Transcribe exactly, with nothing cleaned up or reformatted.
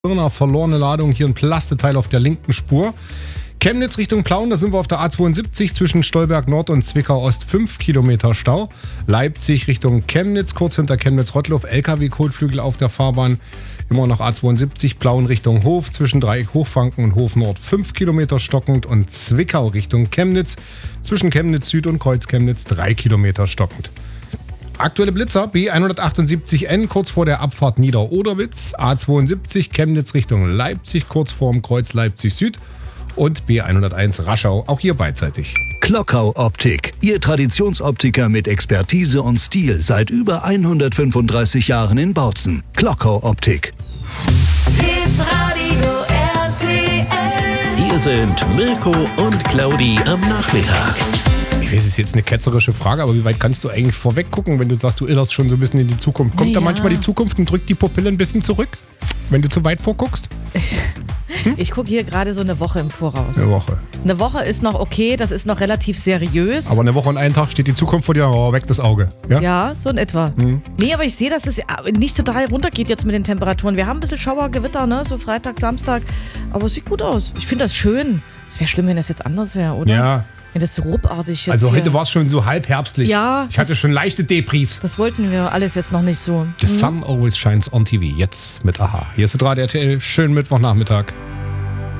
Eine verlorene Ladung, hier ein Plasteteil auf der linken Spur. Chemnitz Richtung Plauen, da sind wir auf der A zweiundsiebzig zwischen Stolberg Nord und Zwickau Ost, fünf Kilometer Stau. Leipzig Richtung Chemnitz, kurz hinter Chemnitz-Rottloff, L K W-Kotflügel auf der Fahrbahn. Immer noch A zweiundsiebzig, Plauen Richtung Hof, zwischen Dreieck Hochfranken und Hof Nord, fünf Kilometer stockend. Und Zwickau Richtung Chemnitz, zwischen Chemnitz Süd und Kreuz Chemnitz, drei Kilometer stockend. Aktuelle Blitzer, B hundertachtundsiebzig N, kurz vor der Abfahrt Nieder-Oderwitz, A zweiundsiebzig, Chemnitz Richtung Leipzig, kurz vorm Kreuz Leipzig Süd und B hunderteins Raschau, auch hier beidseitig. Klockau Optik, Ihr Traditionsoptiker mit Expertise und Stil seit über hundertfünfunddreißig Jahren in Bautzen. Klockau Optik. Hitradio R T L. Hier sind Mirko und Claudi am Nachmittag. Ich weiß, es ist jetzt eine ketzerische Frage, aber wie weit kannst du eigentlich vorweg gucken, wenn du sagst, du irrst schon so ein bisschen in die Zukunft? Kommt ja. da manchmal die Zukunft und drückt die Pupille ein bisschen zurück, wenn du zu weit vorguckst? Ich, hm? ich gucke hier gerade so eine Woche im Voraus. Eine Woche. Eine Woche ist noch okay, das ist noch relativ seriös. Aber eine Woche und einen Tag steht die Zukunft vor dir, oh, weg das Auge. Ja, ja so in etwa. Mhm. Nee, aber ich sehe, dass es nicht total runtergeht jetzt mit den Temperaturen. Wir haben ein bisschen Schauer, Gewitter, ne? So Freitag, Samstag. Aber es sieht gut aus. Ich finde das schön. Es wäre schlimm, wenn das jetzt anders wäre, oder? Ja. Wenn das so ruckartig jetzt Also hier. heute war es schon so halb herbstlich. Ja. Ich hatte das, schon leichte Depris. Das wollten wir alles jetzt noch nicht so. The sun always shines on T V. Jetzt mit Aha. Hier ist Hitradio R T L. Schönen Mittwochnachmittag.